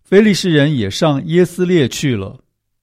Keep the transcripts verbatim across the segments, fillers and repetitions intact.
非利士人也上耶斯列去了。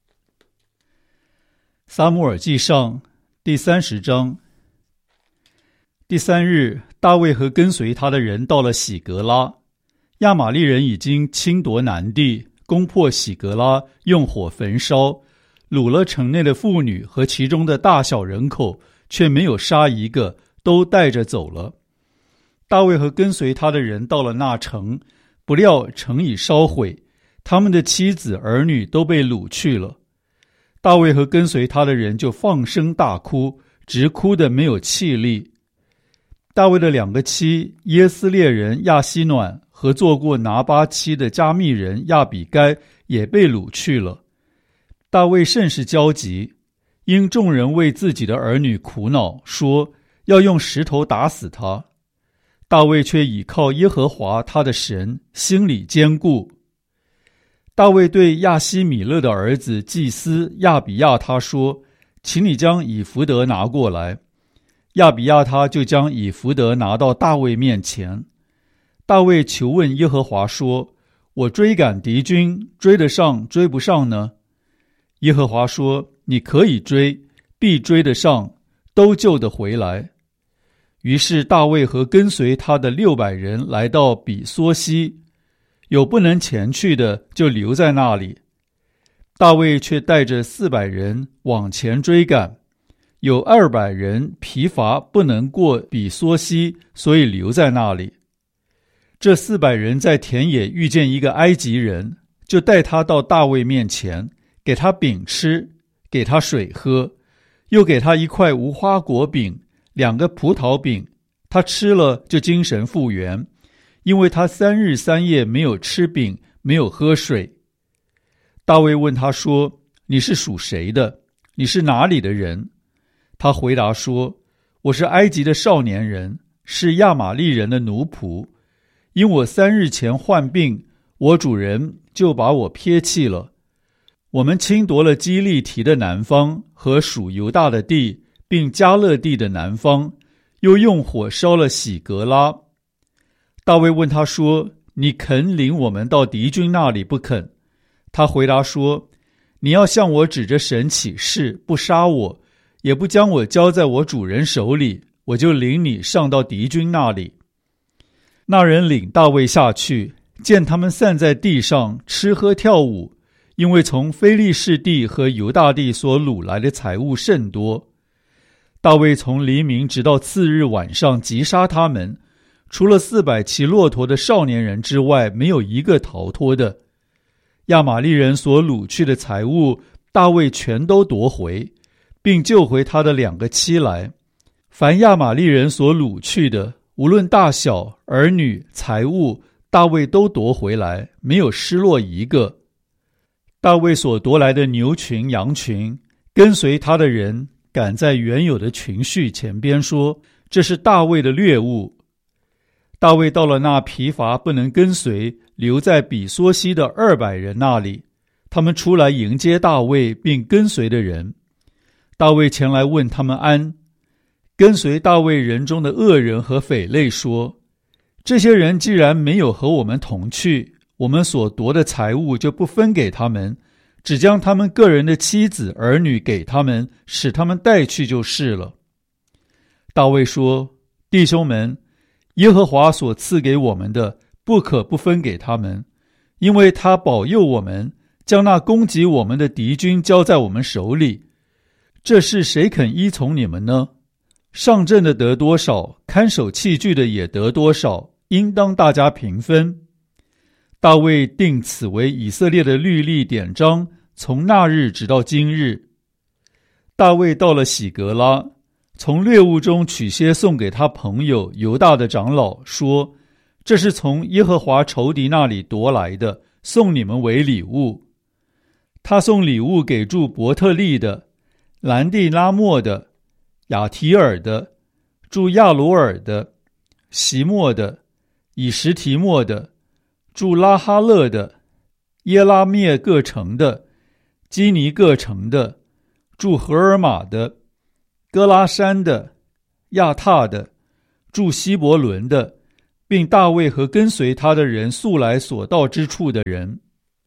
撒母耳记上第三十章。第三日，大卫和跟随他的人到了喜格拉，亚玛力人已经侵夺南地，攻破喜格拉，用火焚烧，掳了城内的妇女和其中的大小人口，却没有杀一个，都带着走了。大卫和跟随他的人到了那城，不料城已烧毁，他们的妻子儿女都被掳去了。大卫和跟随他的人就放声大哭，直哭得没有气力。大卫的两个妻耶斯列人亚希暖和做过拿巴妻的加密人亚比该也被掳去了。大卫甚是焦急，因众人为自己的儿女苦恼，说要用石头打死他。大卫却倚靠耶和华他的神，心里坚固。大卫对亚希米勒的儿子祭司亚比亚他说，请你将以弗得拿过来。亚比亚他就将以弗得拿到大卫面前。大卫求问耶和华说，我追赶敌军，追得上追不上呢？耶和华说，你可以追，必追得上，都救得回来。于是大卫和跟随他的六百人来到比梭西，有不能前去的就留在那里。大卫却带着四百人往前追赶，有二百人疲乏不能过比梭西，所以留在那里。这四百人在田野遇见一个埃及人，就带他到大卫面前，给他饼吃，给他水喝，又给他一块无花果饼，两个葡萄饼，他吃了就精神复原，因为他三日三夜没有吃饼，没有喝水。大卫问他说，你是属谁的？你是哪里的人？他回答说，我是埃及的少年人，是亚玛力人的奴仆。因我三日前患病，我主人就把我撇弃了。我们侵夺了基利提的南方和属犹大的地，并迦勒地的南方，又用火烧了喜格拉。大卫问他说，你肯领我们到敌军那里不肯？他回答说，你要向我指着神起誓，不杀我，也不将我交在我主人手里，我就领你上到敌军那里。那人领大卫下去，见他们散在地上吃喝跳舞，因为从非利士地和犹大地所掳来的财物甚多。大卫从黎明直到次日晚上击杀他们，除了四百骑骆驼的少年人之外，没有一个逃脱的。亚玛力人所掳去的财物，大卫全都夺回，并救回他的两个妻来。凡亚玛力人所掳去的，无论大小、儿女、财物，大卫都夺回来，没有失落一个。大卫所夺来的牛群、羊群，跟随他的人赶在原有的群畜前边说，这是大卫的掠物。大卫到了那疲乏不能跟随，留在比梭西的二百人那里，他们出来迎接大卫并跟随的人。大卫前来问他们安。跟随大卫人中的恶人和匪类说，这些人既然没有和我们同去，我们所夺的财物就不分给他们，只将他们个人的妻子儿女给他们，使他们带去就是了。大卫说，弟兄们，耶和华所赐给我们的，不可不分给他们，因为他保佑我们，将那攻击我们的敌军交在我们手里。这事谁肯依从你们呢？上阵的得多少，看守器具的也得多少，应当大家平分。大卫定此为以色列的律例典章，从那日直到今日。大卫到了喜格拉，从掠物中取些送给他朋友犹大的长老，说，这是从耶和华仇敌那里夺来的，送你们为礼物。他送礼物给住伯特利的、兰地拉莫的、亚提尔的、住亚罗尔的、席莫的、以实提莫的、住拉哈勒的、耶拉灭各城的、基尼各城的、住荷尔玛的、哥拉山的、亚踏的、住希伯伦的，并大卫和跟随他的人素来所到之处的人。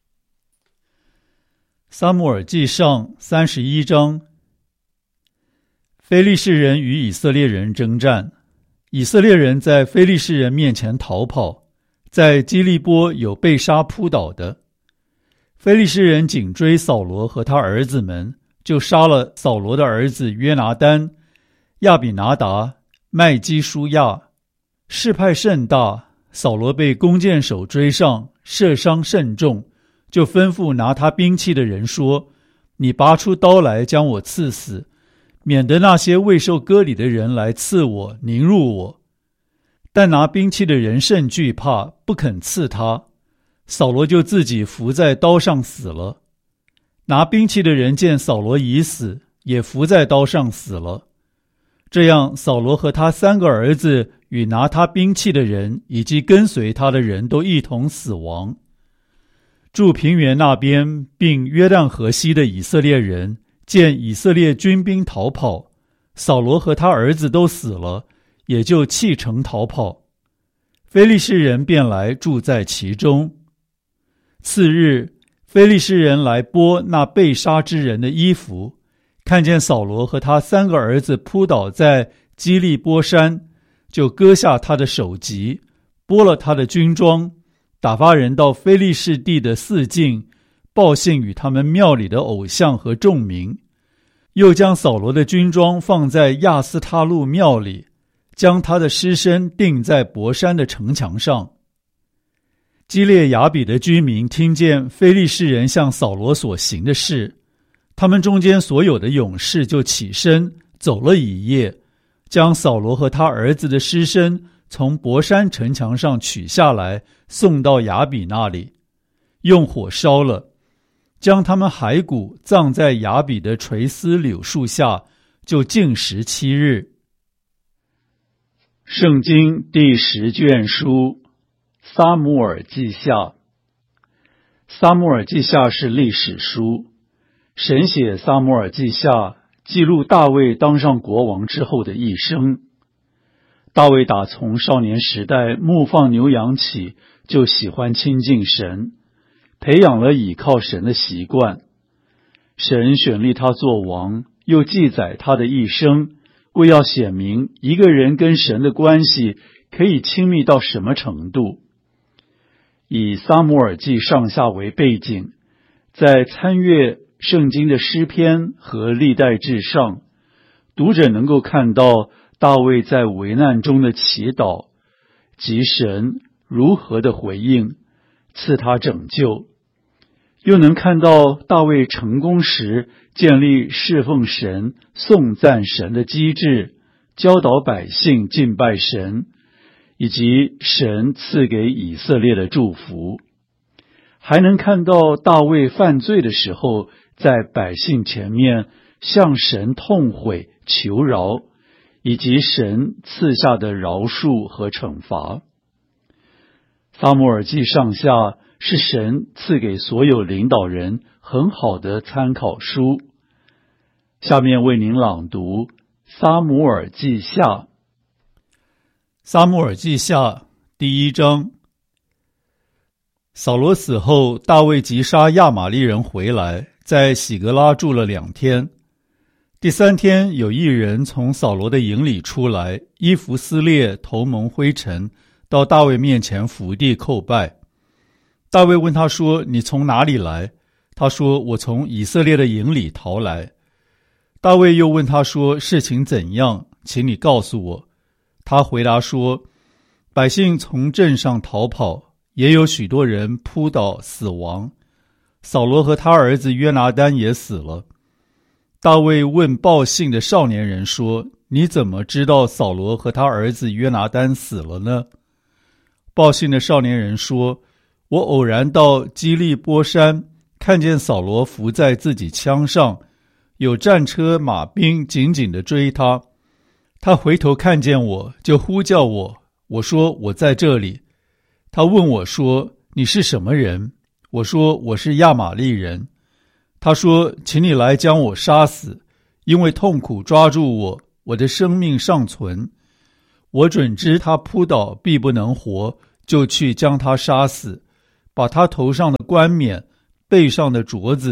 撒母耳记上三十一章。非利士人与以色列人征战，以色列人在非利士人面前逃跑，在基利波有被杀扑倒的。非利士人紧追扫罗和他儿子们，就杀了扫罗的儿子约拿单、亚比拿达、麦基舒亚。事派甚大，扫罗被弓箭手追上，射伤甚重，就吩咐拿他兵器的人说：你拔出刀来将我刺死，免得那些未受割礼的人来刺我，凌辱我。但拿兵器的人甚惧怕，不肯刺他。扫罗就自己伏在刀上死了。拿兵器的人见扫罗已死，也伏在刀上死了。这样，扫罗和他三个儿子与拿他兵器的人以及跟随他的人都一同死亡。住平原那边并约旦河西的以色列人见以色列军兵逃跑，扫罗和他儿子都死了，也就弃城逃跑。非利士人便来住在其中。次日，非利士人来剥那被杀之人的衣服，看见扫罗和他三个儿子扑倒在基利波山，就割下他的首级，剥了他的军装，打发人到非利士地的四境，报信与他们庙里的偶像和众民，又将扫罗的军装放在亚斯他路庙里，将他的尸身钉在伯山的城墙上。基列雅比的居民听见非利士人向扫罗所行的事，他们中间所有的勇士就起身走了一夜，将扫罗和他儿子的尸身从伯山城墙上取下来，送到雅比那里，用火烧了，将他们骸骨葬在雅比的垂丝柳树下，就禁食七日。圣经第十卷书撒母耳记下。撒母耳记下是历史书，神写撒母耳记下，记录大卫当上国王之后的一生。大卫打从少年时代牧放牛羊起，就喜欢亲近神，培养了倚靠神的习惯。神选立他做王，又记载他的一生，为要显明一个人跟神的关系可以亲密到什么程度。以撒母耳记上下为背景，在参阅圣经的诗篇和历代志上，读者能够看到大卫在危难中的祈祷，及神如何的回应，赐他拯救。又能看到大卫成功时建立侍奉神、颂赞神的机制，教导百姓敬拜神，以及神赐给以色列的祝福。还能看到大卫犯罪的时候，在百姓前面向神痛悔求饶，以及神赐下的饶恕和惩罚。撒母耳记上下是神赐给所有领导人很好的参考书。下面为您朗读撒母耳记下。撒母耳记下第一章。扫罗死后，大卫击杀亚玛利人回来，在喜格拉住了两天。第三天，有一人从扫罗的营里出来，衣服撕裂，头蒙灰尘，到大卫面前伏地叩拜。大卫问他说：你从哪里来？他说：我从以色列的营里逃来。大卫又问他说：事情怎样？请你告诉我。他回答说：百姓从镇上逃跑，也有许多人扑倒死亡，扫罗和他儿子约拿单也死了。大卫问报信的少年人说：你怎么知道扫罗和他儿子约拿单死了呢？报信的少年人说：我偶然到基利波山，看见扫罗伏在自己枪上，有战车马兵紧紧地追他。他回头看见我，就呼叫我，我说：我在这里。他问我说：你是什么人？我说：我是亚玛利人。他说：请你来将我杀死，因为痛苦抓住我，我的生命尚存。我准知他扑倒必不能活，就去将他杀死，把他头上的冠冕、背上的镯子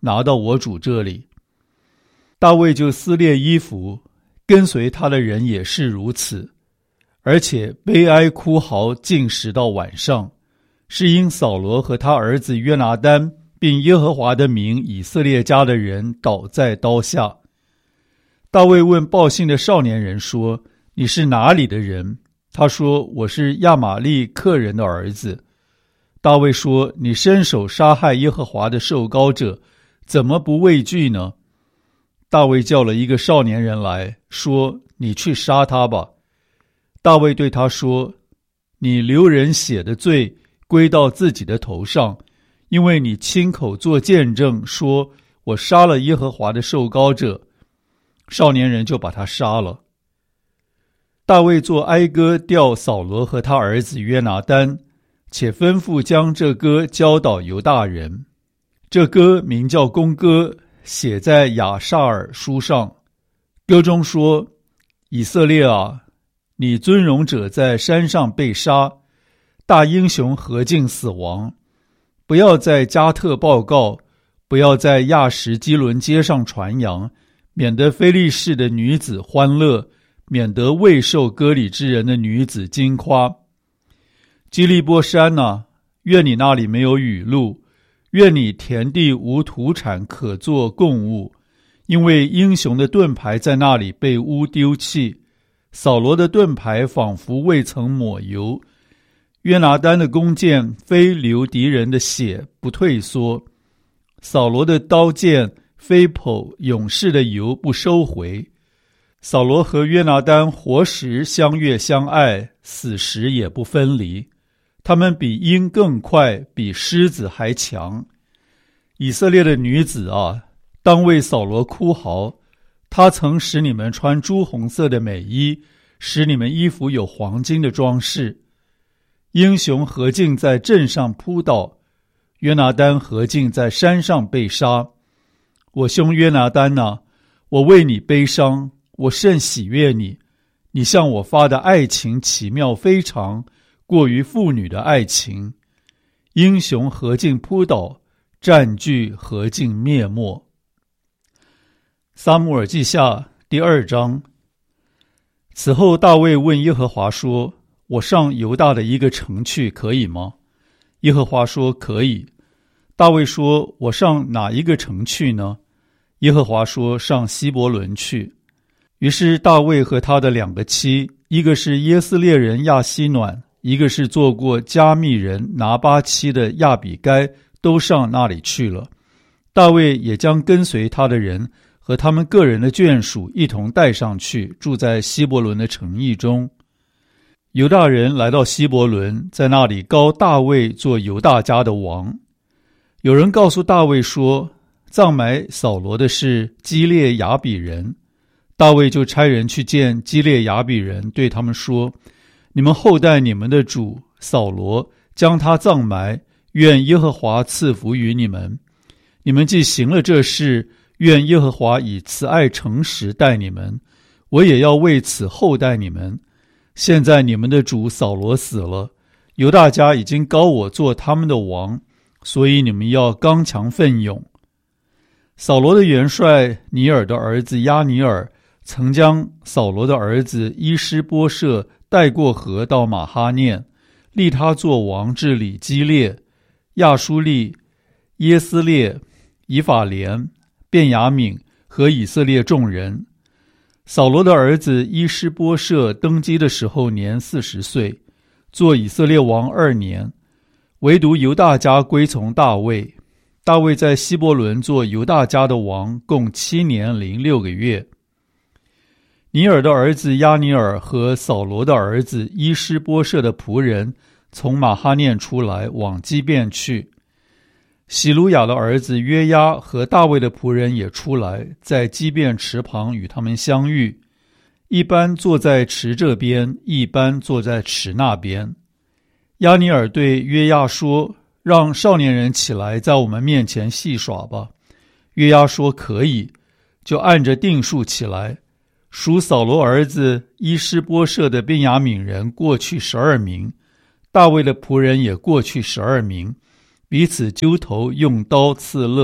拿到我主这里。大卫就撕裂衣服，跟随他的人也是如此，而且悲哀哭嚎，进食到晚上，是因扫罗和他儿子约拿单，并耶和华的名以色列家的人倒在刀下。大卫问报信的少年人说：你是哪里的人？他说：我是亚玛利克人的儿子。大卫说：你伸手杀害耶和华的受膏者，怎么不畏惧呢？大卫叫了一个少年人来说：你去杀他吧。大卫对他说：你流人血的罪归到自己的头上，因为你亲口做见证说我杀了耶和华的受膏者。少年人就把他杀了。大卫作哀歌调扫罗和他儿子约拿单，且吩咐将这歌教导犹大人。这歌名叫弓歌，写在亚萨尔书上。歌中说：以色列啊，你尊荣者在山上被杀，大英雄何竟死亡？不要在加特报告，不要在亚什基伦街上传扬，免得非利士的女子欢乐，免得未受割礼之人的女子惊夸。基利波山啊，愿你那里没有雨露，愿你田地无土产可作供物，因为英雄的盾牌在那里被污丢弃，扫罗的盾牌仿佛未曾抹油，约拿单的弓箭非流敌人的血不退缩，扫罗的刀剑非剖勇士的油不收回。扫罗和约拿单活时相悦相爱，死时也不分离。他们比鹰更快，比狮子还强。以色列的女子啊，当为扫罗哭嚎，他曾使你们穿朱红色的美衣，使你们衣服有黄金的装饰。英雄何竟在阵上扑倒，约拿单何竟在山上被杀。我兄约拿单啊，我为你悲伤，我甚喜悦你，你向我发的爱情奇妙非常，过于妇女的爱情。英雄何竟扑倒，战具何竟灭没。撒母耳记下第二章。此后大卫问耶和华说：我上犹大的一个城去可以吗？耶和华说：可以。大卫说：我上哪一个城去呢？耶和华说：上希伯伦去。于是大卫和他的两个妻，一个是耶斯列人亚希暖，一个是做过加密人拿巴妻的亚比该，都上那里去了。大卫也将跟随他的人和他们个人的眷属一同带上去，住在希伯伦的城邑中。犹大人来到希伯伦，在那里膏大卫做犹大家的王。有人告诉大卫说，葬埋扫罗的是基列雅比人。大卫就差人去见基列雅比人，对他们说：你们厚待你们的主扫罗，将他葬埋，愿耶和华赐福于你们。你们既行了这事，愿耶和华以慈爱诚实待你们，我也要为此厚待你们。现在你们的主扫罗死了，犹大家已经膏我做他们的王，所以你们要刚强奋勇。扫罗的元帅尼尔的儿子押尼尔曾将扫罗的儿子伊施波设带过河到马哈念，立他做王治理基列、亚舒利、耶斯列、以法莲、便雅悯和以色列众人。扫罗的儿子伊施波设登基的时候年四十岁，做以色列王二年，唯独犹大家归从大卫。大卫在希伯伦做犹大家的王，共七年零六个月。尼尔的儿子押尼尔和扫罗的儿子伊施波设的仆人从马哈念出来，往基遍去。喜鲁雅的儿子约押和大卫的仆人也出来，在基遍池旁与他们相遇，一般坐在池这边，一般坐在池那边。押尼尔对约押说：让少年人起来，在我们面前戏耍吧。约押说：可以。就按着定数起来，属扫罗儿子伊施波设的便雅悯人过去十二名，大卫的仆人也过去十二名，彼此揪头，用刀刺勒，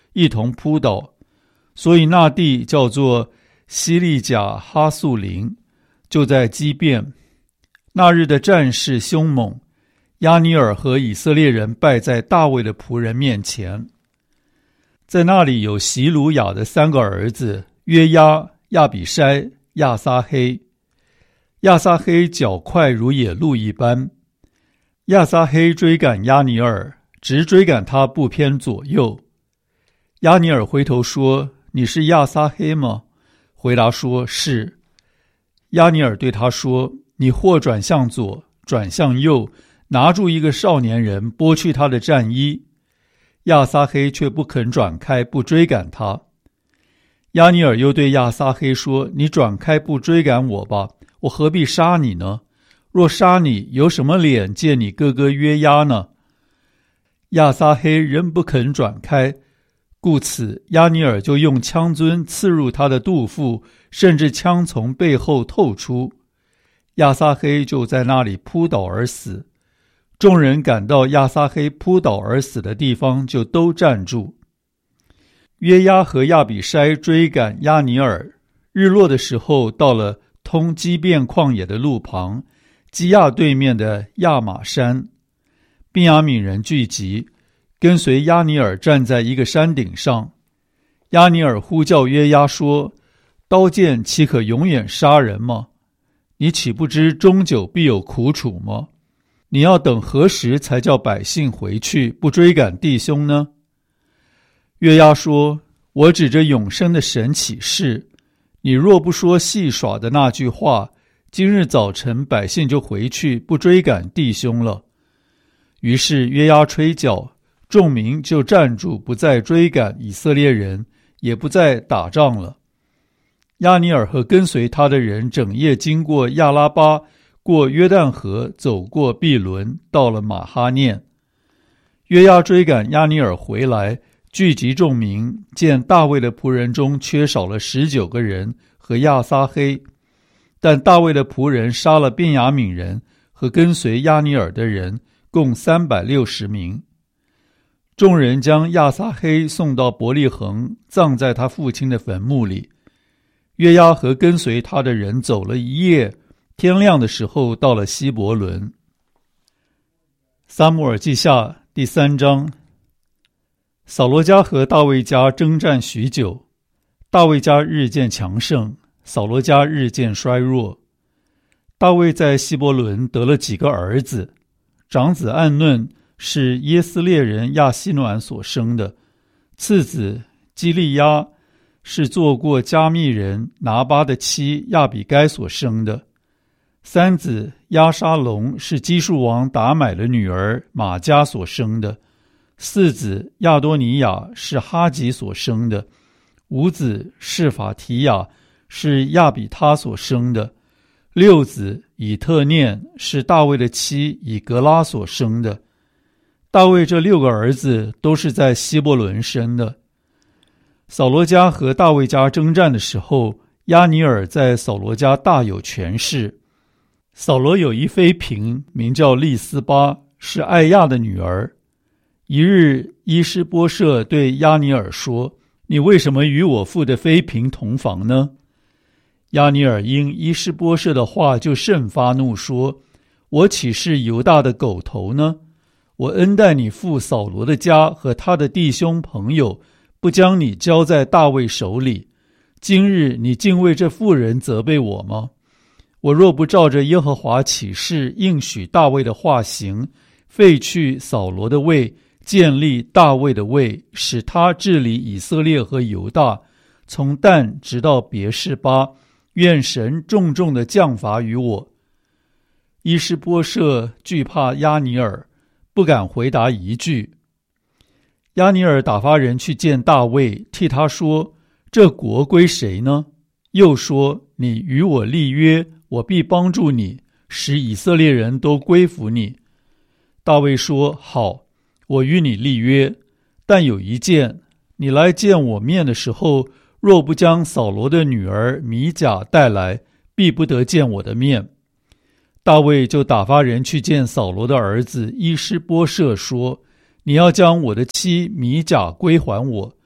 一同扑倒，所以那地叫做西利甲哈素林，就在基遍。那日的战事凶猛，亚尼尔和以色列人败在大卫的仆人面前。在那里有席鲁雅的三个儿子约押、亚比筛、亚撒黑。亚撒黑脚快如野鹿一般，亚撒黑追赶亚尼尔，直追赶他不偏左右。亚尼尔回头说：“你是亚撒黑吗？”回答说：“是。”亚尼尔对他说：“你或转向左，转向右，拿住一个少年人，剥去他的战衣。”亚撒黑却不肯转开，不追赶他。亚尼尔又对亚撒黑说：“你转开，不追赶我吧，我何必杀你呢？若杀你，有什么脸见你哥哥约押呢？”亚撒黑仍不肯转开，故此亚尼尔就用枪樽刺入他的肚腹，甚至枪从背后透出。亚撒黑就在那里扑倒而死。众人赶到亚撒黑扑倒而死的地方，就都站住。约押和亚比筛追赶亚尼尔，日落的时候到了通基遍旷野的路旁，基亚对面的亚玛山。便雅悯人聚集，跟随亚尼尔站在一个山顶上。亚尼尔呼叫约押说：“刀剑岂可永远杀人吗？你岂不知终久必有苦楚吗？你要等何时才叫百姓回去，不追赶弟兄呢？”约押说：“我指着永生的神起誓，你若不说戏耍的那句话，今日早晨百姓就回去，不追赶弟兄了。”于是约押吹角，众民就站住，不再追赶以色列人，也不再打仗了。亚尼尔和跟随他的人整夜经过亚拉巴，过约旦河，走过毕伦，到了马哈念。约押追赶亚尼尔回来，聚集众民，见大卫的仆人中缺少了十九个人和亚撒黑，但大卫的仆人杀了便雅悯人和跟随亚尼尔的人，共三百六十名。众人将亚撒黑送到伯利恒，葬在他父亲的坟墓里。约押和跟随他的人走了一夜，天亮的时候到了希伯伦。撒母耳记下第三章。扫罗家和大卫家征战许久，大卫家日渐强盛，扫罗家日渐衰弱。大卫在希伯伦得了几个儿子，长子暗嫩是耶斯列人亚希暖所生的，次子基利押是做过加密人拿巴的妻亚比该所生的，三子押沙龙是基述王达买的女儿玛迦所生的，四子亚多尼亚是哈吉所生的，五子示法提亚是亚比他所生的，六子以特念是大卫的妻以格拉所生的。大卫这六个儿子都是在希伯伦生的。扫罗家和大卫家征战的时候，亚尼尔在扫罗家大有权势。扫罗有一妃嫔名叫利斯巴，是艾亚的女儿。一日，伊施波设对亚尼尔说：“你为什么与我父的妃嫔同房呢？”亚尼尔因伊施波设的话就甚发怒，说：“我岂是犹大的狗头呢？我恩待你父扫罗的家和他的弟兄朋友，不将你交在大卫手里。今日你竟为这妇人责备我吗？我若不照着耶和华起誓应许大卫的话行，废去扫罗的位，建立大卫的位，使他治理以色列和犹大，从但直到别是巴，愿神重重的降罚于我。”伊施波设惧怕亚尼尔，不敢回答一句。亚尼尔打发人去见大卫，替他说：“这国归谁呢？”又说：“你与我立约，我必帮助你，使以色列人都归服你。”大卫说：“好，我与你立约，但有一件，你来见我面的时候，若不将扫罗的女儿米甲带来，必不得见我的面。”大卫就打发人去见扫罗的儿子伊施波设，说：“你要将我的妻米甲归还我，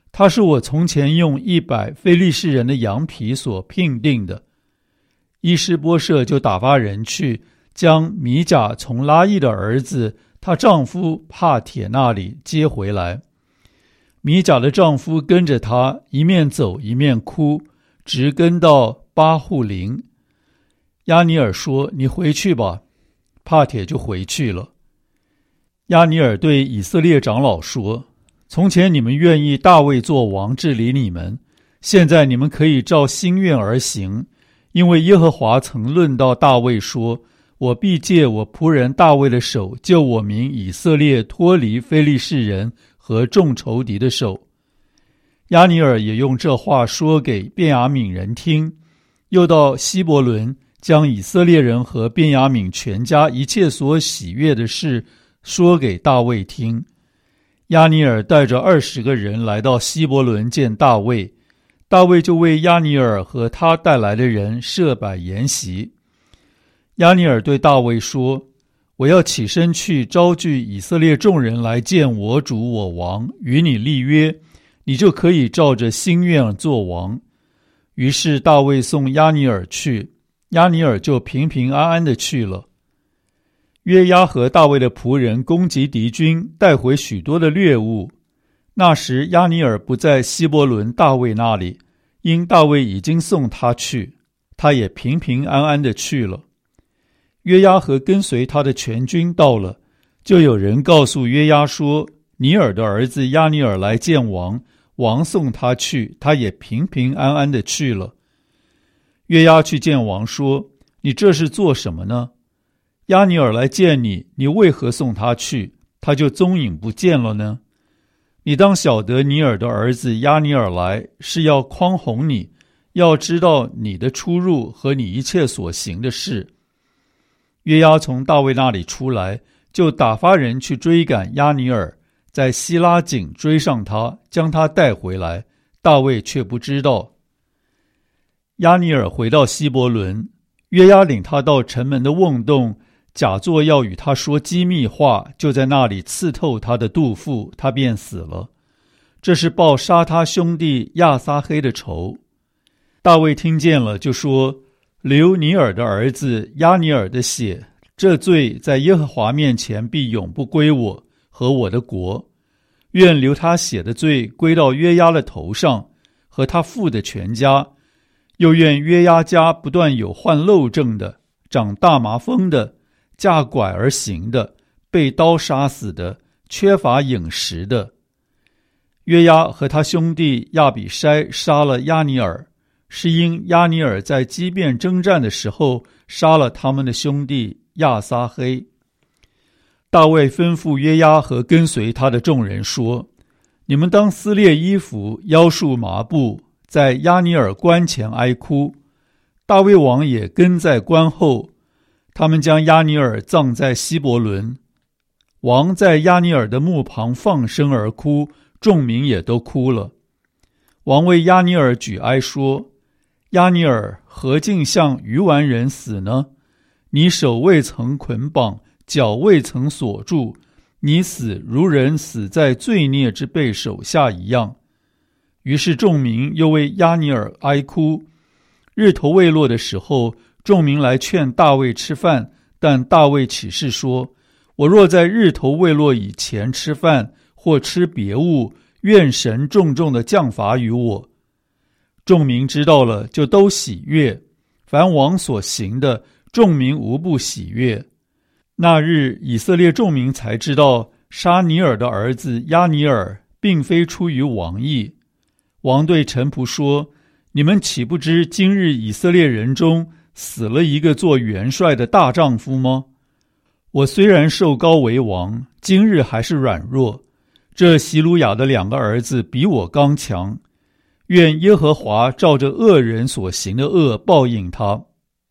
他是我从前用一百非利士人的羊皮所聘定的。伊施波设就打发人去，将米甲从拉亿的儿子她丈夫帕铁那里接回来。米甲的丈夫跟着她，一面走一面哭，直跟到巴户林。亚尼尔说：“你回去吧。”帕铁就回去了。亚尼尔对以色列长老说：“从前你们愿意大卫做王治理你们，现在你们可以照心愿而行，因为耶和华曾论到大卫说：我必借我仆人大卫的手，救我民以色列脱离非利士人和众仇敌的手。”亚尼尔也用这话说给便雅悯人听，又到希伯伦，将以色列人和便雅悯全家一切所喜悦的事说给大卫听。亚尼尔带着二十个人来到希伯伦见大卫，大卫就为亚尼尔和他带来的人设摆筵席。亚尼尔对大卫说：“我要起身去招聚以色列众人来见我主我王，与你立约，你就可以照着心愿做王。”于是大卫送亚尼尔去，亚尼尔就平平安安地去了。约押和大卫的仆人攻击敌军，带回许多的掠物。那时亚尼尔不在希伯伦大卫那里，因大卫已经送他去，他也平平安安地去了。约押和跟随他的全军到了，就有人告诉约押说：“尼尔的儿子亚尼尔来见王，王送他去，他也平平安安地去了。”约押去见王说：“你这是做什么呢？亚尼尔来见你，你为何送他去？他就踪影不见了呢？你当晓得尼尔的儿子亚尼尔来，是要匡宏你，要知道你的出入和你一切所行的事。”约押从大卫那里出来，就打发人去追赶亚尼尔，在希拉井追上他，将他带回来，大卫却不知道。亚尼尔回到希伯伦，约押领他到城门的瓮洞，假作要与他说机密话，就在那里刺透他的肚腹，他便死了。这是报杀他兄弟亚撒黑的仇。大卫听见了，就说：“流尼尔的儿子亚尼尔的血，这罪在耶和华面前必永不归我和我的国。愿流他血的罪归到约押的头上，和他父的全家。又愿约押家不断有患漏症的，长大麻风的，架拐而行的，被刀杀死的，缺乏饮食的。”约押和他兄弟亚比筛杀了亚尼尔，是因亚尼尔在基遍征战的时候杀了他们的兄弟亚撒黑。大卫吩咐约押和跟随他的众人说：“你们当撕裂衣服，腰束麻布，在亚尼尔棺前哀哭。”大卫王也跟在棺后。他们将亚尼尔葬在希伯伦。王在亚尼尔的墓旁放声而哭，众民也都哭了。王为亚尼尔举哀说：“亚尼尔何竟像愚顽人死呢？你手未曾捆绑，脚未曾锁住，你死如人死在罪孽之辈手下一样。”于是众民又为亚尼尔哀哭。日头未落的时候，众民来劝大卫吃饭，但大卫起誓说：“我若在日头未落以前吃饭，或吃别物，愿神重重的降罚于我。”众民知道了，就都喜悦。凡王所行的，众民无不喜悦。那日以色列众民才知道，杀尼尔的儿子亚尼尔并非出于王意。王对臣仆说：“你们岂不知今日以色列人中死了一个做元帅的大丈夫吗？我虽然受膏为王，今日还是软弱。这希鲁雅的两个儿子比我刚强。愿耶和华照着恶人所行的恶报应他。”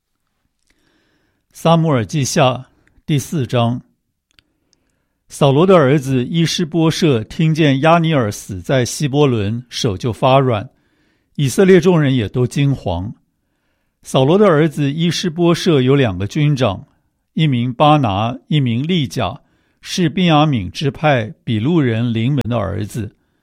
撒母耳记下第四章。扫罗的儿子伊施波设听见亚尼尔死在希伯伦，手就发软，以色列众人也都惊惶。扫罗的儿子伊施波设有两个军长，一名巴拿，一名利甲，是便雅悯支派比路人临门的儿子。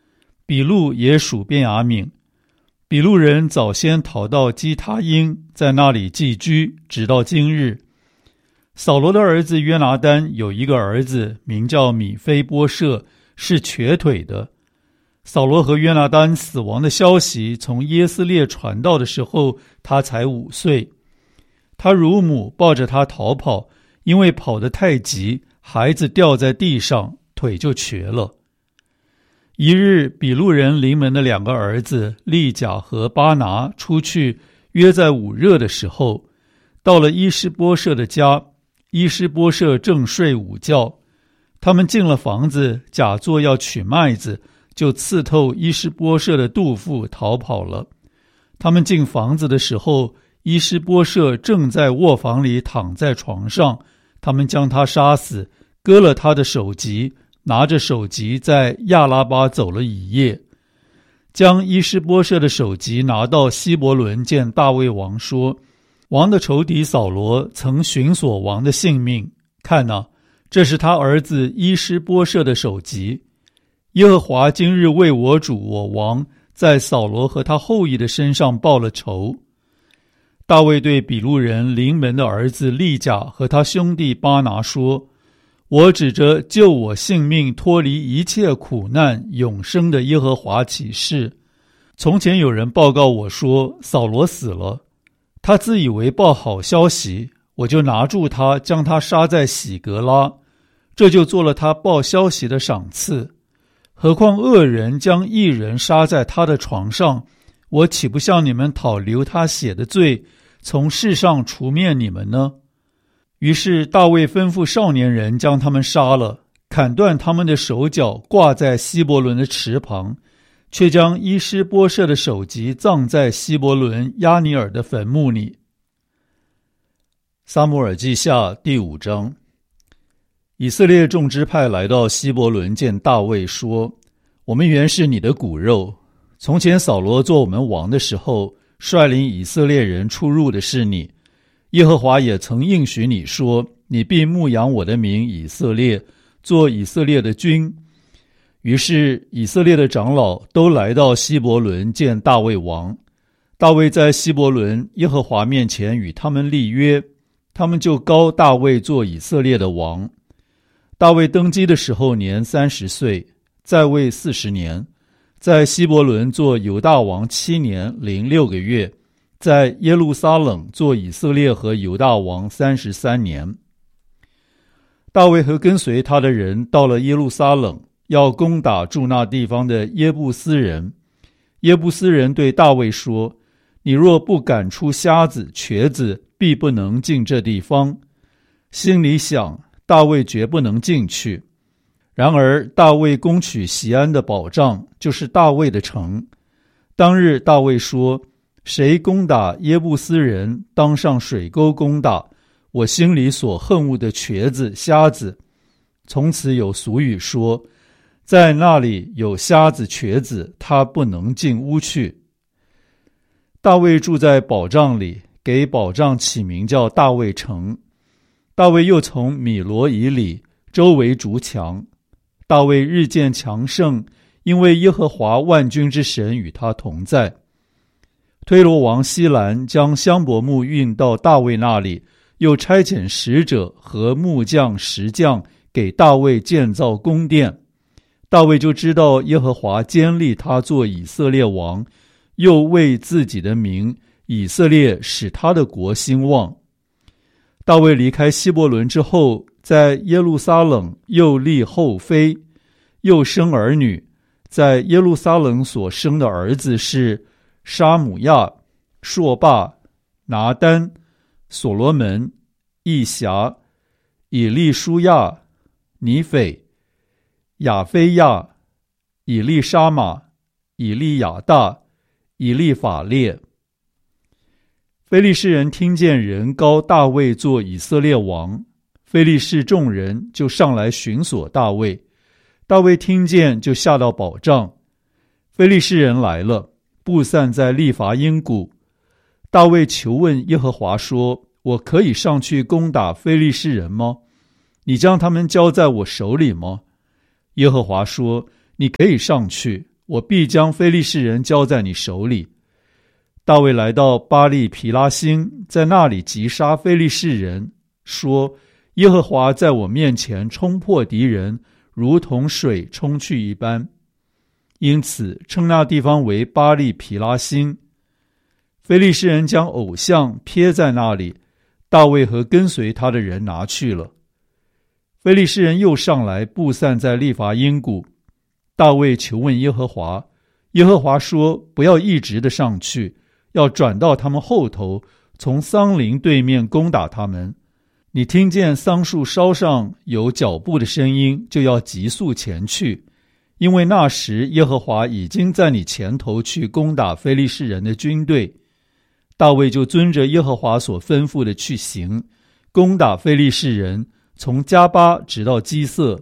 比路也属便雅悯。比路人早先逃到基他因，在那里寄居，直到今日。扫罗的儿子约拿单有一个儿子，名叫米非波设，是瘸腿的。扫罗和约拿单死亡的消息从耶斯列传到的时候，他才五岁。他乳母抱着他逃跑，因为跑得太急，孩子掉在地上，腿就瘸了。一日，比路人临门的两个儿子利甲和巴拿出去，约在午热的时候，到了伊施波设的家。伊施波设正睡午觉，他们进了房子，假作要取麦子，就刺透伊施波设的肚腹，逃跑了。他们进房子的时候，伊施波设正在卧房里躺在床上，他们将他杀死，割了他的首级，拿着首级在亚拉巴走了一夜，将伊施波设的首级拿到希伯伦见大卫王，说：王的仇敌扫罗曾寻索王的性命，看哪，这是他儿子伊施波设的首级。耶和华今日为我主我王在扫罗和他后裔的身上报了仇。大卫对比路人临门的儿子利甲和他兄弟巴拿说：我指着救我性命脱离一切苦难永生的耶和华起誓，从前有人报告我说扫罗死了，他自以为报好消息，我就拿住他，将他杀在喜格拉，这就做了他报消息的赏赐。何况恶人将义人杀在他的床上，我岂不向你们讨流他血的罪，从世上除灭你们呢？于是大卫吩咐少年人将他们杀了，砍断他们的手脚，挂在希伯伦的池旁，却将伊施波设的首级葬在希伯伦亚尼尔的坟墓里。撒母耳记下第五章。以色列众支派来到希伯伦见大卫，说：我们原是你的骨肉，从前扫罗做我们王的时候，率领以色列人出入的是你。耶和华也曾应许你说，你必牧养我的民以色列，做以色列的君。于是以色列的长老都来到希伯伦见大卫王。大卫在希伯伦耶和华面前与他们立约，他们就膏大卫做以色列的王。大卫登基的时候年三十岁，在位四十年，在希伯伦做犹大王七年零六个月，在耶路撒冷做以色列和犹大王三十三年。大卫和跟随他的人到了耶路撒冷，要攻打住那地方的耶布斯人。耶布斯人对大卫说：你若不赶出瞎子瘸子，必不能进这地方。心里想，大卫绝不能进去。然而大卫攻取锡安的保障，就是大卫的城。当日大卫说：谁攻打耶布斯人，当上水沟攻打我心里所恨恶的瘸子瞎子。从此有俗语说，在那里有瞎子瘸子，他不能进屋去。大卫住在保障里，给保障起名叫大卫城。大卫又从米罗以里周围筑墙。大卫日渐强盛，因为耶和华万军之神与他同在。推罗王西兰将香柏木运到大卫那里，又差遣使者和木匠石匠给大卫建造宫殿。大卫就知道耶和华坚立他做以色列王，又为自己的名以色列使他的国兴旺。大卫离开希伯伦之后，在耶路撒冷又立后妃，又生儿女。在耶路撒冷所生的儿子是沙姆亚、朔霸、拿单、所罗门、义侠、以利舒亚、尼斐、亚非亚、以利沙玛、以利亚大、以利法列。非利士人听见人膏大卫做以色列王，非利士众人就上来寻索大卫。大卫听见，就下到保障。非利士人来了，布散在利乏音谷。大卫求问耶和华说：我可以上去攻打非利士人吗？你将他们交在我手里吗？耶和华说：你可以上去， 我必将非利士人交在你手里。”大卫来到巴力毗拉辛，在那里击杀非利士人，说：“耶和华在我面前冲破敌人，如同水冲去一般。”因此称那地方为巴力毗拉辛。非利士人将偶像撇在那里，大卫和跟随他的人拿去了。非利士人又上来布散在利乏音谷，大卫求问耶和华，耶和华说：“不要一直的上去，要转到他们后头，从桑林对面攻打他们。你听见桑树梢上有脚步的声音，就要急速前去，因为那时耶和华已经在你前头去攻打非利士人的军队。”大卫就遵着耶和华所吩咐的去行，攻打非利士人，从加巴直到基色。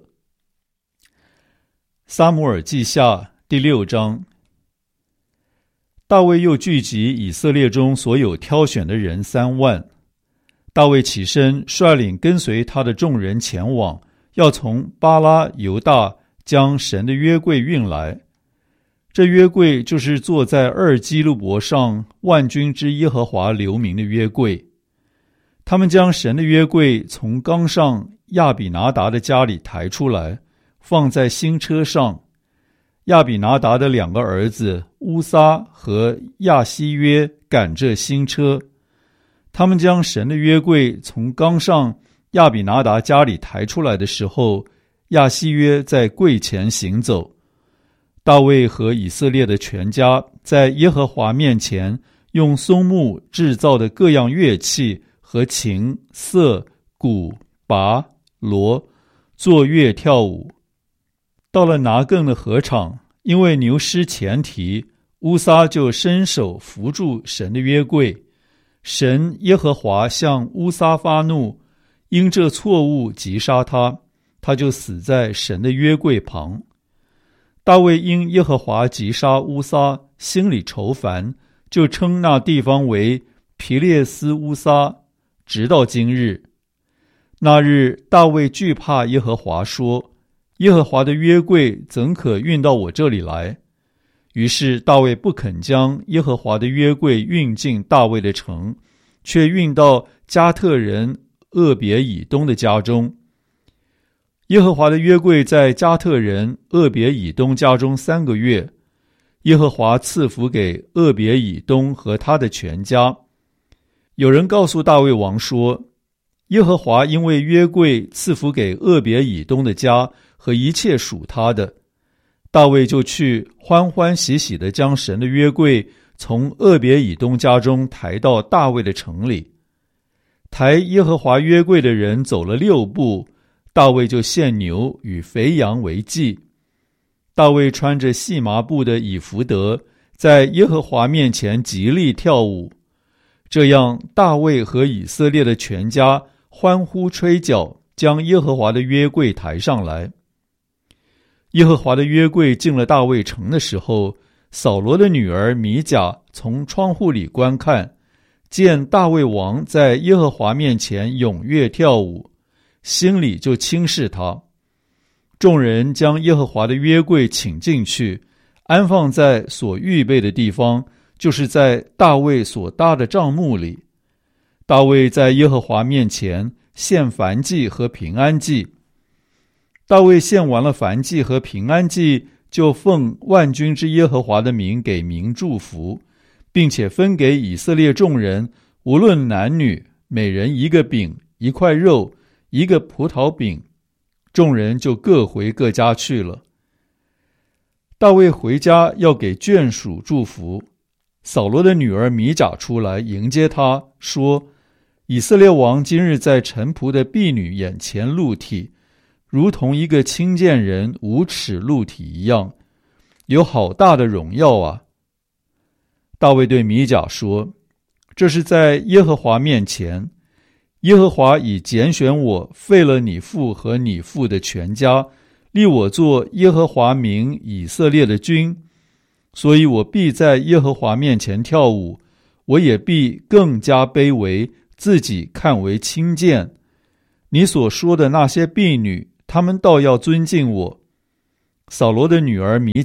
撒母耳记下第六章。大卫又聚集以色列中所有挑选的人三万。大卫起身，率领跟随他的众人前往，要从巴拉犹大将神的约柜运来。这约柜就是坐在二基路伯上万军之耶和华留名的约柜。他们将神的约柜从冈上亚比拿达的家里抬出来，放在新车上。亚比拿达的两个儿子乌撒和亚希约赶这新车。他们将神的约柜从冈上亚比拿达家里抬出来的时候，亚希约在柜前行走。大卫和以色列的全家在耶和华面前用松木制造的各样乐器和琴、瑟、鼓、拔、锣作乐跳舞。到了拿更的禾场，因为牛失前蹄，乌撒就伸手扶住神的约柜。神耶和华向乌撒发怒，因这错误击杀他，他就死在神的约柜旁。大卫因耶和华击杀乌撒，心里愁烦，就称那地方为皮列斯乌撒，直到今日。那日大卫惧怕耶和华，说：“耶和华的约柜怎可运到我这里来？”于是大卫不肯将耶和华的约柜运进大卫的城，却运到加特人厄别以东的家中。耶和华的约柜在加特人厄别以东家中三个月，耶和华赐福给厄别以东和他的全家。有人告诉大卫王说：“耶和华因为约柜赐福给厄别以东的家和一切属他的。”大卫就去欢欢喜喜地将神的约柜从厄别以东家中抬到大卫的城里。抬耶和华约柜的人走了六步，大卫就献牛与肥羊为祭。大卫穿着细麻布的以弗得，在耶和华面前极力跳舞。这样大卫和以色列的全家欢呼吹角，将耶和华的约柜抬上来。耶和华的约柜进了大卫城的时候，扫罗的女儿米甲从窗户里观看，见大卫王在耶和华面前踊跃跳舞，心里就轻视他。众人将耶和华的约柜请进去，安放在所预备的地方，就是在大卫所搭的帐幕里。大卫在耶和华面前献燔祭和平安祭。大卫献完了燔祭和平安祭，就奉万军之耶和华的名给民祝福，并且分给以色列众人，无论男女，每人一个饼，一块肉，一个葡萄饼。众人就各回各家去了。大卫回家要给眷属祝福，扫罗的女儿米甲出来迎接他，说：“以色列王今日在臣仆的婢女眼前露体，如同一个轻贱人无耻露体一样，有好大的荣耀啊！”大卫对米甲说：“这是在耶和华面前，耶和华已拣选我，废了你父和你父的全家，立我做耶和华民以色列的君，所以我必在耶和华面前跳舞，我也必更加卑微，自己看为轻贱。你所说的那些婢女，他们倒要尊敬我。”扫罗的女儿米甲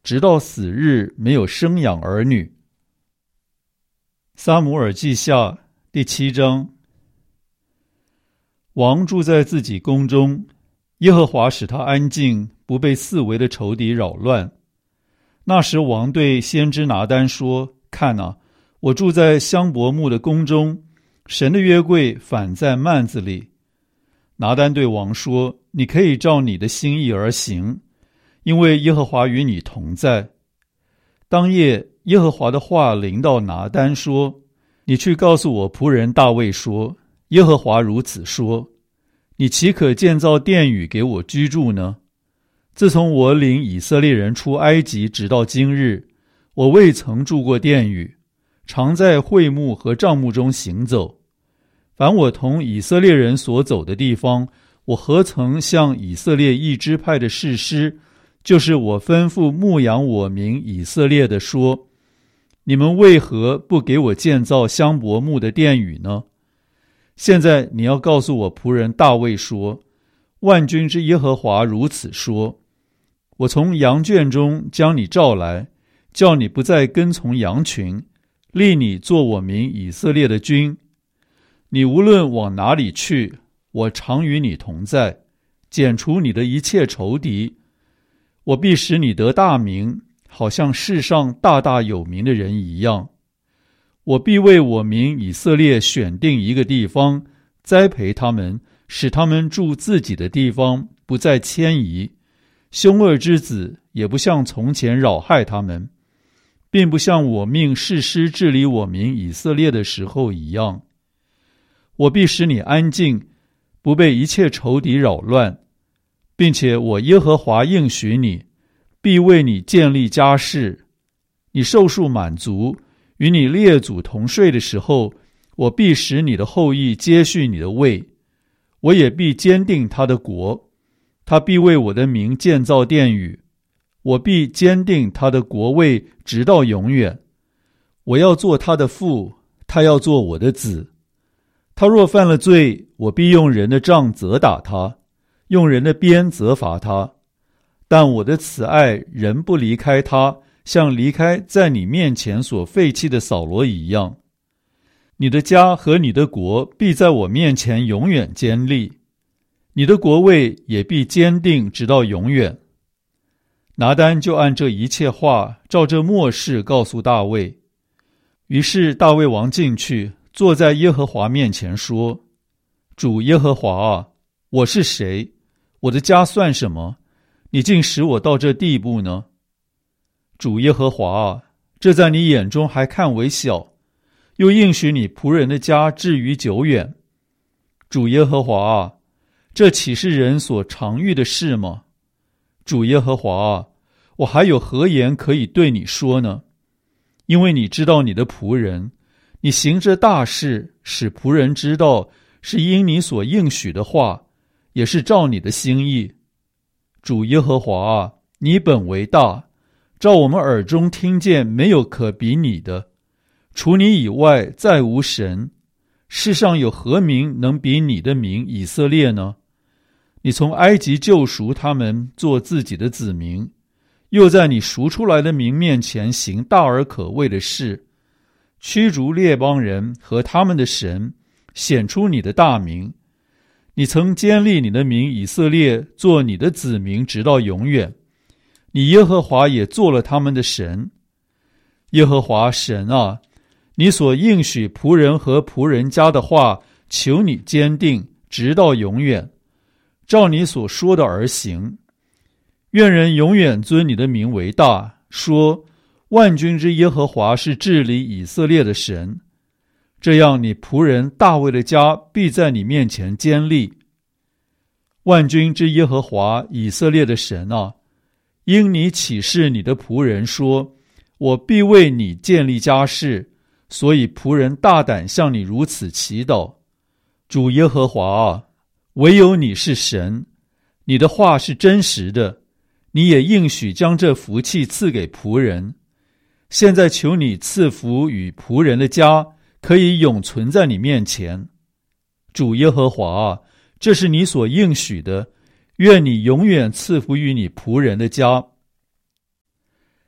直到死日没有生养儿女。撒母耳记下第七章。王住在自己宫中，耶和华使他安静，不被四围的仇敌扰乱。那时王对先知拿单说：看啊，我住在香柏木的宫中，神的约柜反在幔子里。拿单对王说：你可以照你的心意而行，因为耶和华与你同在。当夜，耶和华的话临到拿单说：你去告诉我仆人大卫说，耶和华如此说，你岂可建造殿宇给我居住呢？自从我领以色列人出埃及直到今日，我未曾住过殿宇，常在会幕和帐幕中行走。凡我同以色列人所走的地方，我何曾向以色列一支派的士师，就是我吩咐牧养我民以色列的说，你们为何不给我建造香柏木的殿宇呢？现在你要告诉我仆人大卫说，万军之耶和华如此说，我从羊圈中将你召来，叫你不再跟从羊群，立你做我民以色列的君。你无论往哪里去，我常与你同在，剪除你的一切仇敌。我必使你得大名，好像世上大大有名的人一样。我必为我民以色列选定一个地方，栽培他们，使他们住自己的地方，不再迁移。凶恶之子也不像从前扰害他们，并不像我命士师治理我民以色列的时候一样。我必使你安静，不被一切仇敌扰乱，并且我耶和华应许你，必为你建立家室。你寿数满足，与你列祖同睡的时候，我必使你的后裔接续你的位，我也必坚定他的国，他必为我的名建造殿宇，我必坚定他的国位直到永远。我要做他的父，他要做我的子。他若犯了罪，我必用人的杖责打他，用人的鞭责罚他。但我的慈爱仍不离开他，像离开在你面前所废弃的扫罗一样。你的家和你的国必在我面前永远坚立，你的国位也必坚定直到永远。拿单就按这一切话，照这默示告诉大卫。于是大卫王进去，坐在耶和华面前说：主耶和华啊，我是谁？我的家算什么？你竟使我到这地步呢？主耶和华啊，这在你眼中还看为小，又应许你仆人的家至于久远。主耶和华啊，这岂是人所常遇的事吗？主耶和华啊，我还有何言可以对你说呢？因为你知道你的仆人，你行这大事，使仆人知道是因你所应许的话，也是照你的心意。主耶和华啊，你本为大，照我们耳中听见没有可比你的，除你以外再无神。世上有何民能比你的名以色列呢？你从埃及救赎他们做自己的子民，又在你赎出来的民面前行大而可畏的事，驱逐列邦人和他们的神，显出你的大名。你曾坚立你的名以色列做你的子民直到永远，你耶和华也做了他们的神。耶和华神啊，你所应许仆人和仆人家的话，求你坚定直到永远，照你所说的而行。愿人永远尊你的名为大，说万军之耶和华是治理以色列的神。这样你仆人大卫的家必在你面前坚立。万军之耶和华以色列的神啊，因你启示你的仆人说，我必为你建立家室，所以仆人大胆向你如此祈祷。主耶和华啊，唯有你是神，你的话是真实的，你也应许将这福气赐给仆人。现在求你赐福与仆人的家，可以永存在你面前。主耶和华啊，这是你所应许的，愿你永远赐福于你仆人的家。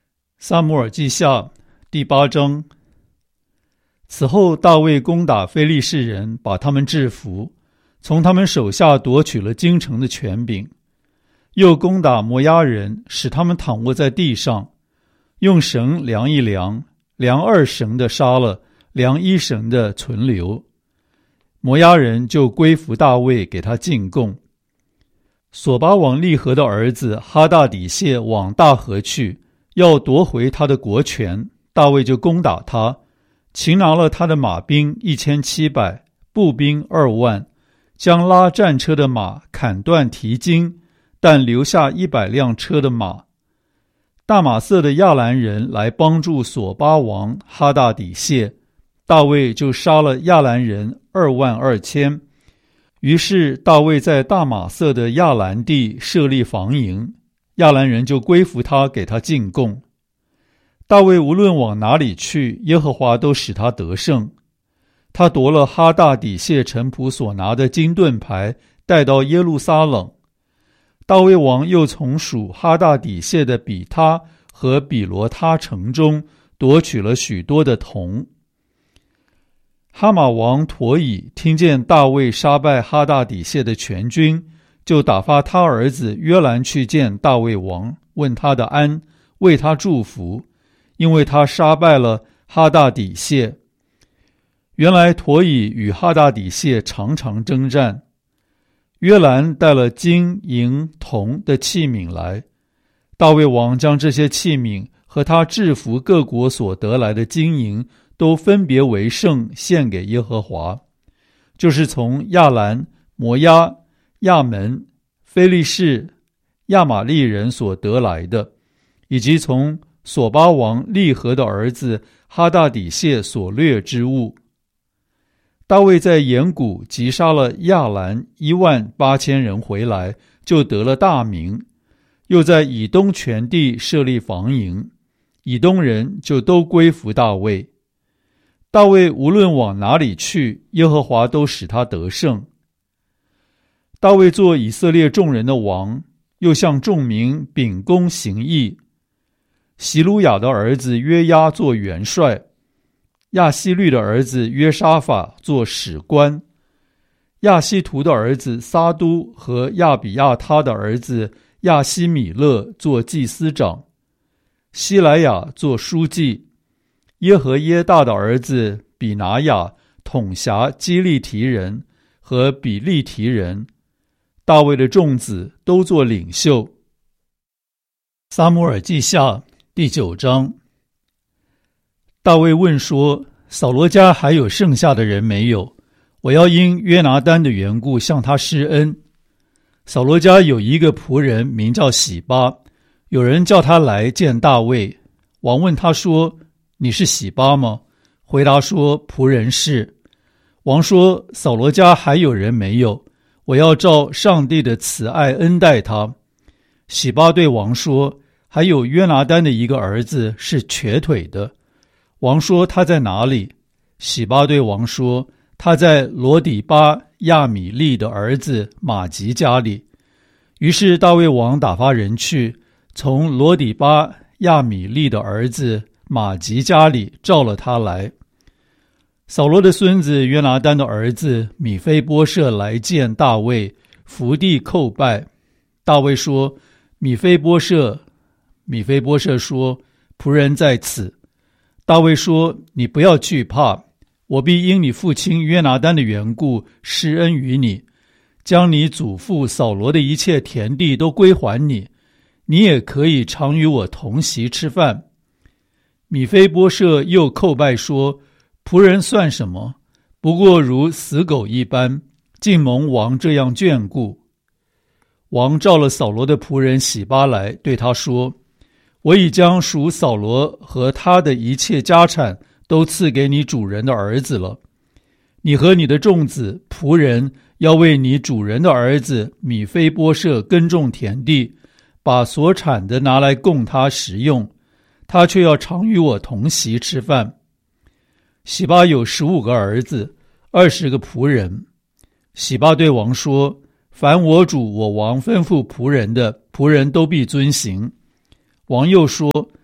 撒母耳记下第八章。此后大卫攻打非利士人，把他们制服，从他们手下夺取了京城的权柄，又攻打摩押人，使他们躺卧在地上，用绳量一量，量二绳的杀了，量一绳的存留。摩押人就归服大卫，给他进贡。索巴王利和的儿子哈大底谢往大河去，要夺回他的国权，大卫就攻打他，擒拿了他的马兵一千七百，步兵二万，将拉战车的马砍断蹄筋，但留下一百辆车的马。大马色的亚兰人来帮助索巴王哈大底谢，大卫就杀了亚兰人二万二千。于是大卫在大马色的亚兰地设立防营，亚兰人就归服他，给他进贡。大卫无论往哪里去，耶和华都使他得胜。他夺了哈大底谢臣仆所拿的金盾牌，带到耶路撒冷。大卫王又从属哈大底谢的比他和比罗他城中夺取了许多的铜。哈马王陀以听见大卫杀败哈大底谢的全军，就打发他儿子约兰去见大卫王，问他的安，为他祝福，因为他杀败了哈大底谢。原来陀以与哈大底谢常常征战。约兰带了金银铜的器皿来，大卫王将这些器皿和他制服各国所得来的金银都分别为圣，献给耶和华，就是从亚兰、摩押、亚门、非利士、亚玛利人所得来的，以及从索巴王利和的儿子哈大底谢所掠之物。大卫在盐谷击杀了亚兰一万八千人回来，就得了大名，又在以东全地设立防营，以东人就都归服大卫。大卫无论往哪里去，耶和华都使他得胜。大卫做以色列众人的王，又向众民秉公行义。席鲁雅的儿子约押做元帅，亚希律的儿子约沙法做史官，亚希图的儿子撒都和亚比亚他的儿子亚希米勒做祭司长，希莱亚做书记，耶和耶大的儿子比拿雅统辖基利提人和比利提人，大卫的众子都做领袖。撒母耳记下第九章。大卫问说，扫罗家还有剩下的人没有？我要因约拿单的缘故向他施恩。扫罗家有一个仆人名叫洗巴，有人叫他来见大卫。王问他说，你是洗巴吗？回答说，仆人是。王说，扫罗家还有人没有？我要照上帝的慈爱恩待他。洗巴对王说，还有约拿单的一个儿子是瘸腿的。王说，他在哪里？洗巴对王说，他在罗底巴亚米利的儿子马吉家里。于是大卫王打发人去，从罗底巴亚米利的儿子马吉家里召了他来。扫罗的孙子约拿单的儿子米非波设来见大卫，伏地叩拜。大卫说，米非波设。米非波设说，仆人在此。大卫说，你不要惧怕，我必因你父亲约拿单的缘故施恩于你，将你祖父扫罗的一切田地都归还你，你也可以常与我同席吃饭。米非波设又叩拜说，仆人算什么？不过如死狗一般，竟蒙王这样眷顾。王召了扫罗的仆人洗巴来，对他说，我已将属扫罗和他的一切家产都赐给你主人的儿子了。你和你的众子仆人要为你主人的儿子米非波设耕种田地，把所产的拿来供他食用，他却要常与我同席吃饭。洗巴有十五个儿子，二十个仆人。洗巴对王说，凡我主我王吩咐仆人的，仆人都必遵行。王又说，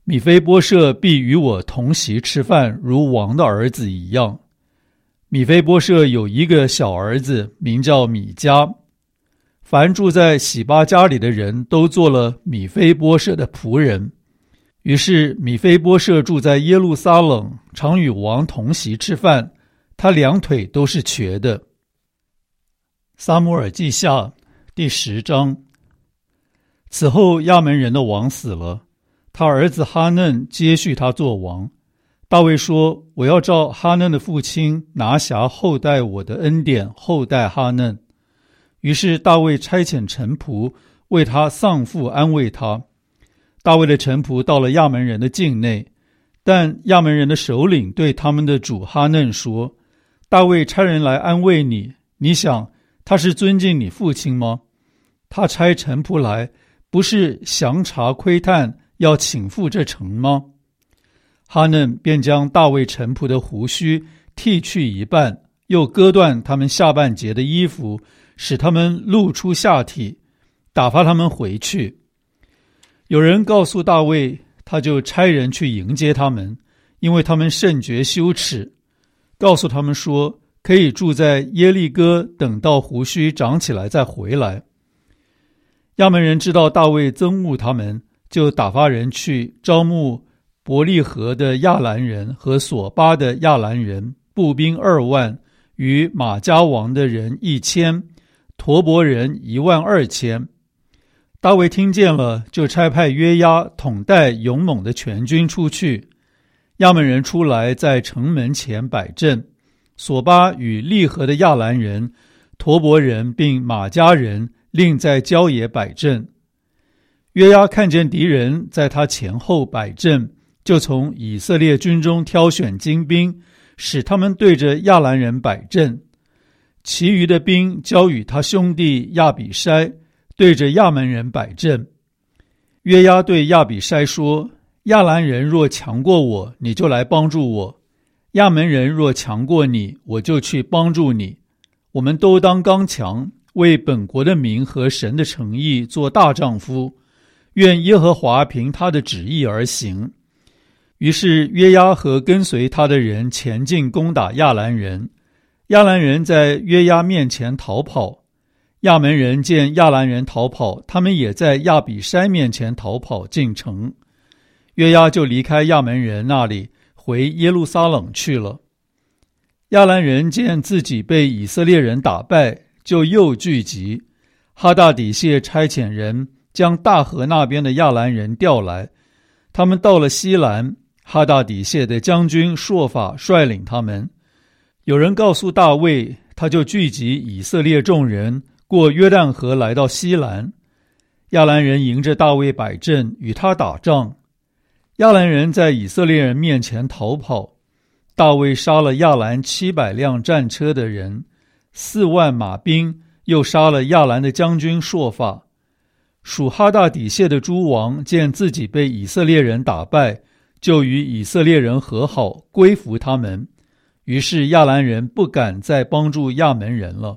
米非波设必与我同席吃饭，如王的儿子一样。米非波设有一个小儿子，名叫米迦。凡住在洗巴家里的人都做了米非波设的仆人。于是米非波设住在耶路撒冷，常与王同席吃饭，他两腿都是瘸的。撒母耳记下第十章。此后亚门人的王死了，他儿子哈嫩接续他做王。大卫说，我要照哈嫩的父亲拿辖后代我的恩典后代哈嫩。于是大卫差遣臣仆为他丧父安慰他。大卫的臣仆到了亚门人的境内，但亚门人的首领对他们的主哈嫩说，大卫差人来安慰你，你想他是尊敬你父亲吗？他差臣仆来，不是详查窥探，要倾覆这城吗？哈嫩便将大卫臣仆的胡须剃去一半，又割断他们下半截的衣服，使他们露出下体，打发他们回去。有人告诉大卫，他就差人去迎接他们，因为他们甚觉羞耻，告诉他们说，可以住在耶利哥，等到胡须长起来再回来。亚门人知道大卫憎恶他们，就打发人去招募伯利河的亚兰人和索巴的亚兰人，步兵二万，与马加王的人一千，陀伯人一万二千。大卫听见了，就差派约押统带勇猛的全军出去。亚门人出来，在城门前摆阵。索巴与利河的亚兰人、陀伯人并马加人另在郊野摆阵。约押看见敌人在他前后摆阵，就从以色列军中挑选精兵，使他们对着亚兰人摆阵。其余的兵交与他兄弟亚比筛，对着亚门人摆阵。约押对亚比筛说，亚兰人若强过我，你就来帮助我；亚门人若强过你，我就去帮助你。我们都当刚强，为本国的民和神的诚意做大丈夫，愿耶和华凭他的旨意而行。于是约押和跟随他的人前进攻打亚兰人，亚兰人在约押面前逃跑。亚门人见亚兰人逃跑，他们也在亚比筛面前逃跑进城。约押就离开亚门人那里，回耶路撒冷去了。亚兰人见自己被以色列人打败，就又聚集。哈大底谢差遣人将大河那边的亚兰人调来，他们到了西兰，哈大底谢的将军朔法率领他们。有人告诉大卫，他就聚集以色列众人，过约旦河来到西兰。亚兰人迎着大卫摆阵，与他打仗。亚兰人在以色列人面前逃跑，大卫杀了亚兰七百辆战车的人，四万马兵，又杀了亚兰的将军朔法。属哈大底谢的诸王见自己被以色列人打败，就与以色列人和好，归服他们。于是亚兰人不敢再帮助亚门人了。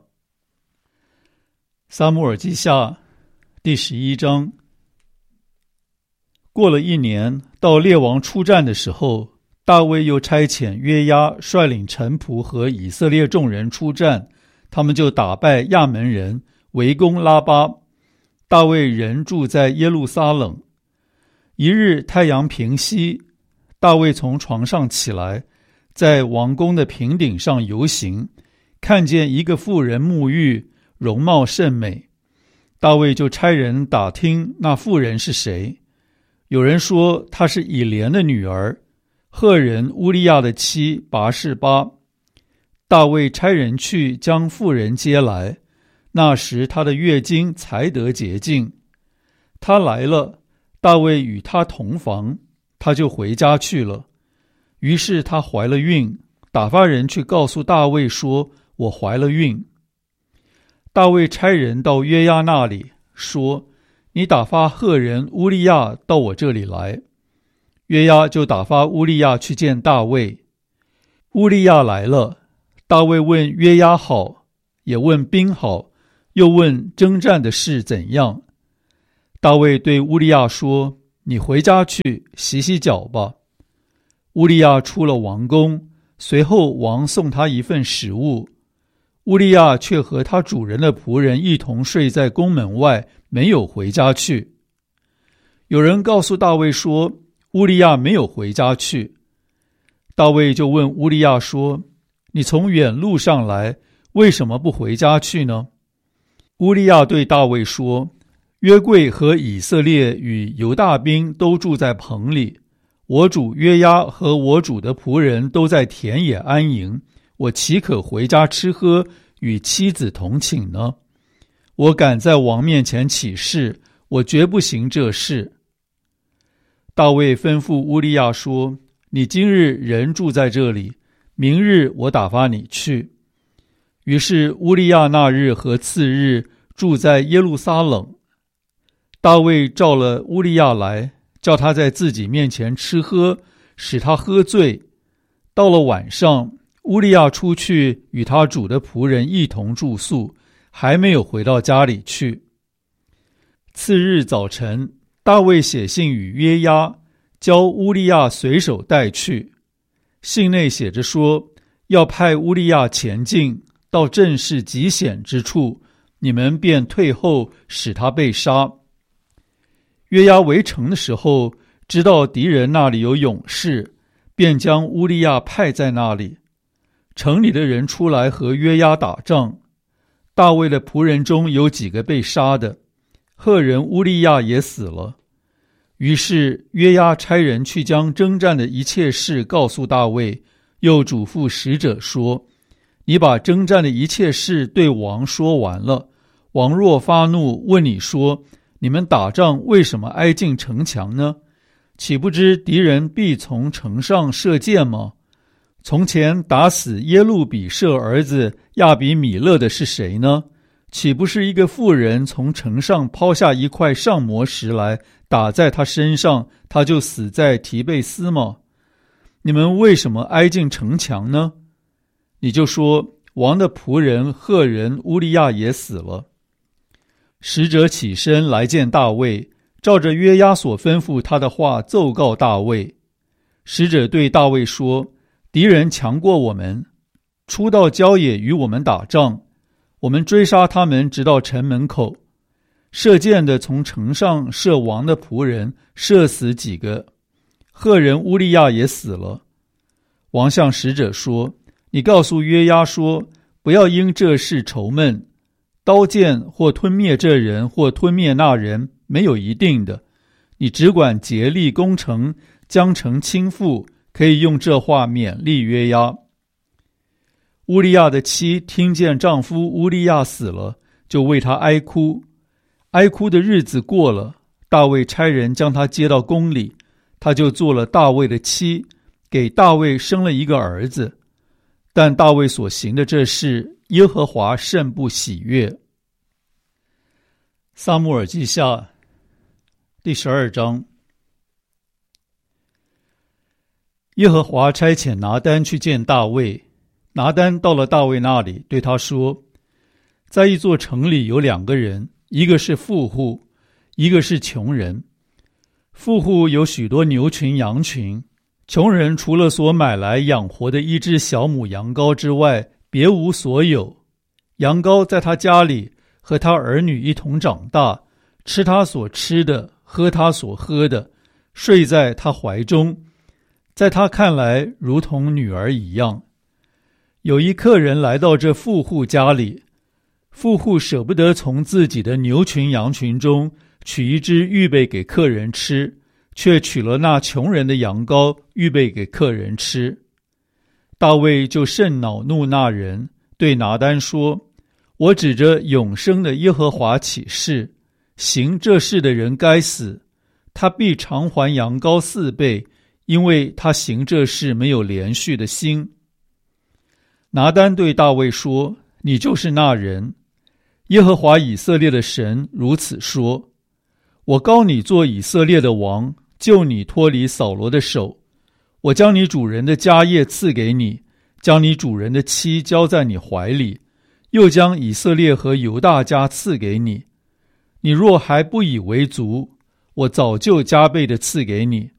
撒母耳记下第十一章。过了一年，到列王出战的时候，大卫又差遣约押率领臣仆和以色列众人出战，他们就打败亚门人，围攻拉巴。大卫人住在耶路撒冷。一日太阳平西，大卫从床上起来，在王宫的平顶上游行，看见一个妇人沐浴，容貌甚美。大卫就差人打听那妇人是谁。有人说她是以莲的女儿，赫人乌利亚的妻拔示巴。大卫差人去将妇人接来，那时她的月经才得洁净。她来了，大卫与她同房，她就回家去了。于是她怀了孕，打发人去告诉大卫说，我怀了孕。大卫差人到约押那里，说，你打发赫人乌利亚到我这里来。约押就打发乌利亚去见大卫。乌利亚来了，大卫问约押好，也问兵好，又问征战的事怎样。大卫对乌利亚说， 你回家去洗洗脚吧。”乌利亚出了王宫，随后王送他一份食物。乌利亚却和他主人的仆人一同睡在宫门外，没有回家去。有人告诉大卫说，乌利亚没有回家去。大卫就问乌利亚说：“你从远路上来，为什么不回家去呢？”乌利亚对大卫说：“约柜和以色列与犹大兵都住在棚里，我主约押和我主的仆人都在田野安营，我岂可回家吃喝，与妻子同寝呢？我敢在王面前起誓，我绝不行这事。”大卫吩咐乌利亚说：“你今日人住在这里，明日我打发你去。”于是乌利亚那日和次日住在耶路撒冷。大卫召了乌利亚来，叫他在自己面前吃喝，使他喝醉。到了晚上，乌利亚出去与他主的仆人一同住宿，还没有回到家里去。次日早晨，大卫写信与约押，教乌利亚随手带去。信内写着说，要派乌利亚前进，到阵势极险之处，你们便退后，使他被杀。约押围城的时候，知道敌人那里有勇士，便将乌利亚派在那里。城里的人出来和约押打仗，大卫的仆人中有几个被杀的，赫人乌利亚也死了。于是约押差人去将征战的一切事告诉大卫，又嘱咐使者说：“你把征战的一切事对王说完了，王若发怒问你说，你们打仗为什么挨近城墙呢？岂不知敌人必从城上射箭吗？从前打死耶路比舍儿子亚比米勒的是谁呢？岂不是一个妇人从城上抛下一块上磨石来，打在他身上，他就死在提贝斯吗？你们为什么挨近城墙呢？”你就说，王的仆人赫人乌利亚也死了。使者起身来见大卫，照着约押所吩咐他的话奏告大卫。使者对大卫说：“敌人强过我们，出到郊野与我们打仗，我们追杀他们直到城门口。射箭的从城上射王的仆人，射死几个，赫人乌利亚也死了。”王向使者说：“你告诉约押说，不要因这事愁闷，刀剑或吞灭这人或吞灭那人，没有一定的，你只管竭力攻城，将城倾覆，可以用这话勉励约押。”乌利亚的妻听见丈夫乌利亚死了，就为他哀哭。哀哭的日子过了，大卫差人将他接到宫里，他就做了大卫的妻，给大卫生了一个儿子。但大卫所行的这事，耶和华甚不喜悦。撒母耳记下第十二章。耶和华差遣拿单去见大卫。拿单到了大卫那里，对他说：“在一座城里有两个人，一个是富户，一个是穷人。富户有许多牛群羊群，穷人除了所买来养活的一只小母羊羔之外，别无所有。羊羔在他家里和他儿女一同长大，吃他所吃的，喝他所喝的，睡在他怀中，在他看来如同女儿一样。有一客人来到这富户家里，富户舍不得从自己的牛群羊群中取一只预备给客人吃，却取了那穷人的羊羔预备给客人吃。大卫就甚恼怒那人，对拿单说：“我指着永生的耶和华起誓，行这事的人该死，他必偿还羊羔四倍，因为他行这事没有连续的心。”拿单对大卫说：“你就是那人。耶和华以色列的神如此说：我膏你做以色列的王，救你脱离扫罗的手。我将你主人的家业赐给你，将你主人的妻交在你怀里，又将以色列和犹大家赐给你。你若还不以为足， 我早就加倍的赐给你。